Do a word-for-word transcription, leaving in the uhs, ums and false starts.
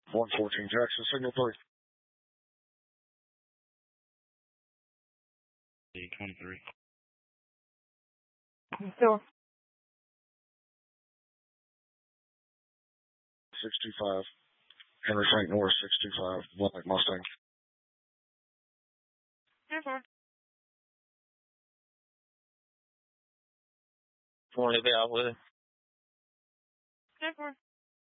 one fourteen Jackson, signal three. twenty-three. Sure. six two five. Henry Frank Norris, six two five. Black Mustang. Okay. Want to be out with it? Okay.